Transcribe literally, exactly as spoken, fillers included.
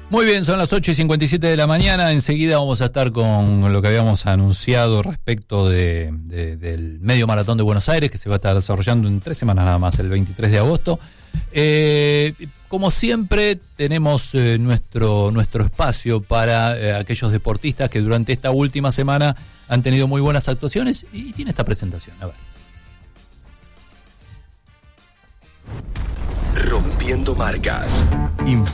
Muy bien, son las ocho y cincuenta y siete de la mañana. Enseguida vamos a estar con lo que habíamos anunciado respecto de, de, del Medio Maratón de Buenos Aires, que se va a estar desarrollando en tres semanas nada más, el veintitrés de agosto. Eh, como siempre, tenemos eh, nuestro, nuestro espacio para eh, aquellos deportistas que durante esta última semana han tenido muy buenas actuaciones, y tiene esta presentación. A ver. Rompiendo marcas.